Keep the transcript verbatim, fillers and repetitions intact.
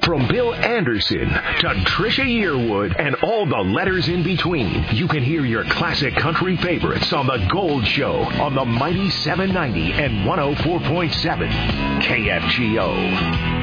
From Bill Anderson to Trisha Yearwood and all the letters in between, you can hear your classic country favorites on The Gold Show on the mighty seven ninety and one oh four point seven K F G O.